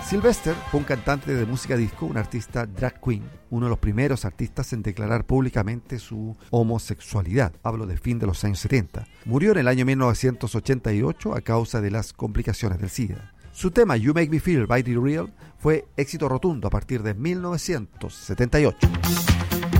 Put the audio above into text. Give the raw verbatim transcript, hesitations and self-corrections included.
Sylvester fue un cantante de música disco, un artista drag queen, uno de los primeros artistas en declarar públicamente su homosexualidad. Hablo del fin de los años setenta. Murió en el año mil novecientos ochenta y ocho a causa de las complicaciones del SIDA. Su tema You Make Me Feel Mighty Real fue éxito rotundo a partir de mil novecientos setenta y ocho.